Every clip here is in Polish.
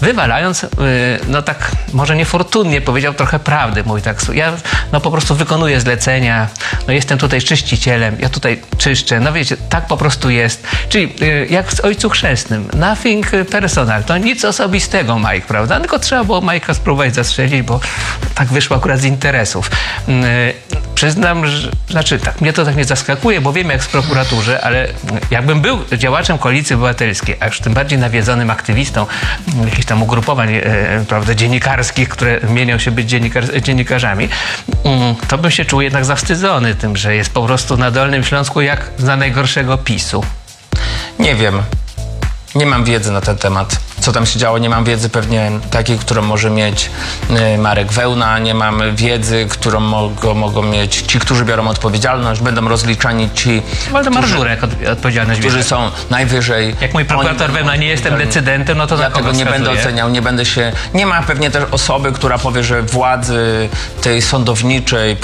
wywalając, no tak może niefortunnie powiedział trochę prawdy. Mówi tak, ja no po prostu wykonuję zlecenia, no jestem tutaj czyścicielem, ja tutaj czyszczę, no wiecie, tak po prostu jest. Czyli jak w Ojcu Chrzestnym, nothing personal, to nic osobistego, Mike, prawda? Tylko trzeba było Majka spróbować zastrzelić, bo tak wyszło akurat z interesów. Przyznam, że, znaczy tak, mnie to tak nie zaskakuje, bo wiem jak w prokuraturze, ale jakbym był działaczem Koalicji Obywatelskiej, a już tym bardziej nawiedzonym aktywistą jakichś tam ugrupowań, prawda, dziennikarskich, które mienią się być dziennikarzami, to bym się czuł jednak zawstydzony tym, że jest po prostu na Dolnym Śląsku jak za najgorszego PiS-u. Nie wiem. Nie mam wiedzy na ten temat. Co tam się działo? Nie mam wiedzy pewnie takiej, którą może mieć Marek Wełna. Nie mam wiedzy, którą mogą mieć ci, którzy biorą odpowiedzialność. Będą rozliczani ci, Waldemar Żurek odpowiedzialność którzy bierze. są najwyżej. Jak mój prokurator Wełna, nie jestem decydentem, no to ja na kogo tego nie wskazuję? będę oceniał, nie będę się... Nie ma pewnie też osoby, która powie, że władzy tej sądowniczej,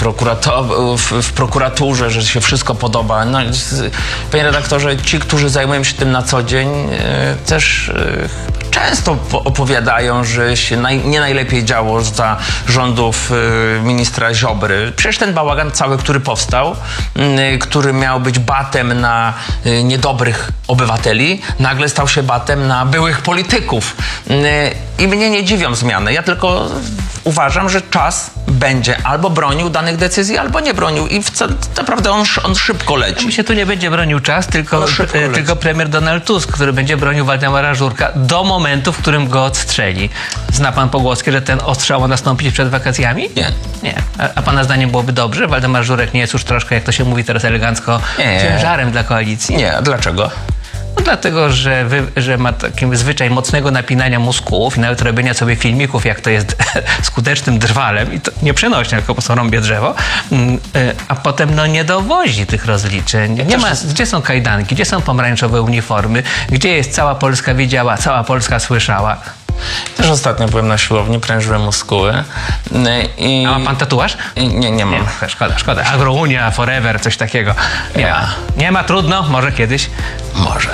w prokuraturze, że się wszystko podoba. No, panie redaktorze, ci, którzy zajmują się tym na co dzień, też często opowiadają, że się nie najlepiej działo za rządów ministra Ziobry. Przecież ten bałagan cały, który powstał, który miał być batem na niedobrych obywateli, nagle stał się batem na byłych polityków. I mnie nie dziwią zmiany. Ja tylko uważam, że czas będzie albo bronił danych decyzji, albo nie bronił. I naprawdę on szybko leci. Mi się tu nie będzie bronił czas, tylko premier Donald Tusk, który będzie bronił Waldemara Żurka do momentu, w którym go odstrzeli. Zna pan pogłoskę, że ten ostrzał ma nastąpić przed wakacjami? Nie. Nie. A pana zdaniem byłoby dobrze? Waldemar Żurek nie jest już troszkę, jak to się mówi teraz elegancko, ciężarem dla koalicji? Nie, a dlaczego? No dlatego, że ma taki zwyczaj mocnego napinania mózgów i nawet robienia sobie filmików, jak to jest skutecznym drwalem i to nie przenośnie, tylko po prostu rąbie drzewo, a potem no nie dowozi tych rozliczeń. Nie ma, gdzie są kajdanki, gdzie są pomarańczowe uniformy, gdzie jest cała Polska wiedziała, cała Polska słyszała. Też ostatnio byłem na siłowni, prężyłem muskuły. A ma pan tatuaż? Nie mam. Nie, szkoda. Agrounia, Forever, coś takiego. Nie ma, trudno, może kiedyś. Może.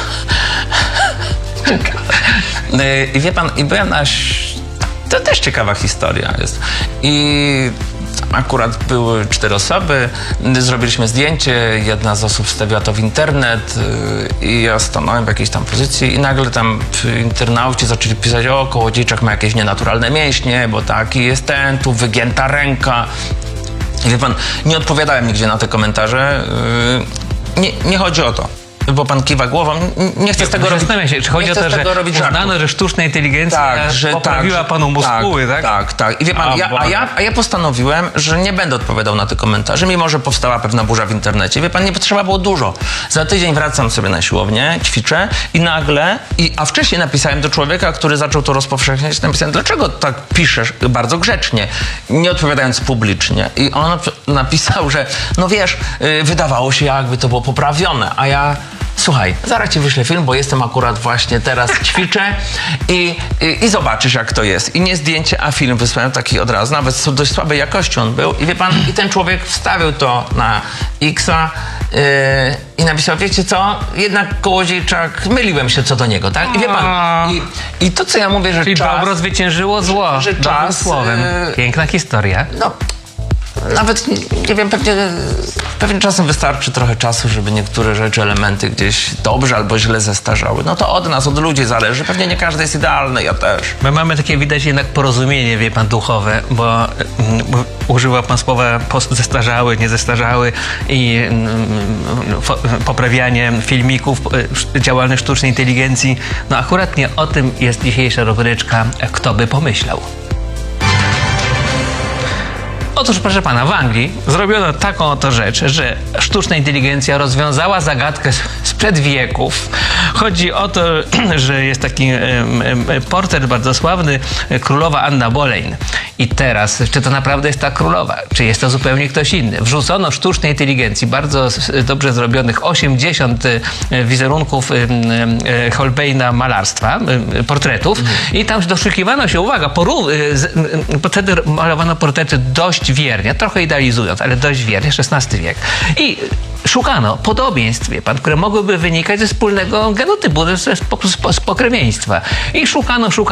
I wie pan, i byłem to też ciekawa historia jest. I akurat były 4 osoby, zrobiliśmy zdjęcie, jedna z osób wstawiła to w internet i ja stanąłem w jakiejś tam pozycji i nagle tam internauci zaczęli pisać: o, Kołodziejczak ma jakieś nienaturalne mięśnie, bo taki jest ten, tu wygięta ręka. I wie pan, nie odpowiadałem nigdzie na te komentarze. Nie chodzi o to. Bo pan kiwa głową, nie chcę z tego robić. Zastanawiam się, czy chodzi o to, że uznano, że sztuczna inteligencja poprawiła panu muskuły, tak? Tak. I wie pan, ja postanowiłem, że nie będę odpowiadał na te komentarze, mimo że powstała pewna burza w internecie. Wie pan, nie potrzeba było dużo. Za tydzień wracam sobie na siłownię, ćwiczę i nagle, a wcześniej napisałem do człowieka, który zaczął to rozpowszechniać, napisałem: dlaczego tak piszesz bardzo grzecznie, nie odpowiadając publicznie. I on napisał, że no wiesz, wydawało się, jakby to było poprawione, a ja: słuchaj, zaraz ci wyślę film, bo jestem akurat właśnie teraz ćwiczę i zobaczysz, jak to jest. I nie zdjęcie, a film wysłałem taki od razu. Nawet z dość słabej jakości on był. I wie pan, i ten człowiek wstawił to na X-a i napisał: wiecie co, jednak Kołodziejczak, myliłem się co do niego, tak? I wie pan, i to, co ja mówię, że czyli dobro zwyciężyło zło, że dobrym słowem. Piękna historia. No, nawet, nie wiem, pewnie czasem wystarczy trochę czasu, żeby niektóre rzeczy, elementy gdzieś dobrze albo źle zestarzały. No to od nas, od ludzi zależy. Pewnie nie każdy jest idealny, ja też. My mamy takie, widać jednak porozumienie, wie pan, duchowe, bo używa pan słowa zestarzały, nie zestarzały i poprawianie filmików, działalność sztucznej inteligencji. No akurat nie o tym jest dzisiejsza rubryczka Kto by pomyślał. Otóż, proszę pana, w Anglii zrobiono taką oto rzecz, że sztuczna inteligencja rozwiązała zagadkę sprzed wieków. Chodzi o to, że jest taki portret bardzo sławny, królowa Anna Boleyn. I teraz, czy to naprawdę jest ta królowa? Czy jest to zupełnie ktoś inny? Wrzucono sztucznej inteligencji bardzo dobrze zrobionych 80 wizerunków Holbeina malarstwa, portretów i tam doszukiwano się, uwaga, wtedy malowano portrety dość wiernie, trochę idealizując, ale dość wiernie, XVI wiek. I szukano podobieństw, wie pan, które mogłyby wynikać ze wspólnego genotypu, z pokrewieństwa. I szukano,